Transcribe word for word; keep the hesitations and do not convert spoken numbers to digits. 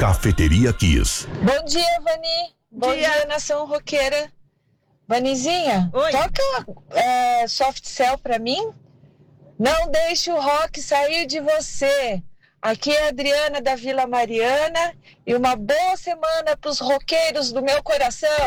Cafeteria Kiss. Bom dia, Vani. Bom dia, dia nação roqueira. Vanizinha, Oi. toca é, Soft Cell pra mim. Não deixe o rock sair de você. Aqui é a Adriana da Vila Mariana e uma boa semana pros roqueiros do meu coração.